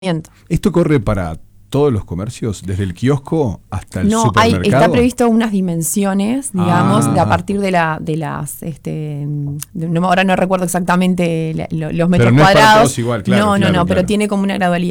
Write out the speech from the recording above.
¿Esto corre para todos los comercios, desde el kiosco hasta el No, supermercado? está previsto unas dimensiones, digamos, Ah. de a partir de las, ahora no recuerdo exactamente los metros Pero no es para cuadrados. todos igual, claro, no, claro, pero claro. tiene como una gradualidad.